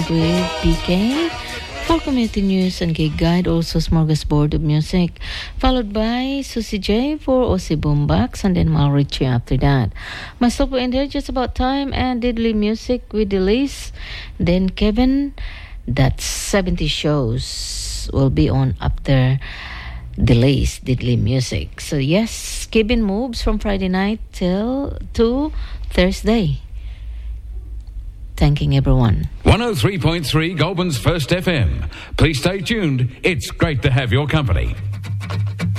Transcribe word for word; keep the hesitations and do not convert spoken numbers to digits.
start with B K for community news and gig guide, also smorgasbord of music, followed by Susie J for Aussie Boombox, and then Mal Ritchie after that. Myself will end here just about time, and Diddly Music with Delise. Then Kevin, that's seventy shows will be on after Delays, Diddly Music. So yes, Kevin moves from Friday night till to Thursday. Thanking everyone. one oh three point three Goulburn's First F M. Please stay tuned. It's great to have your company.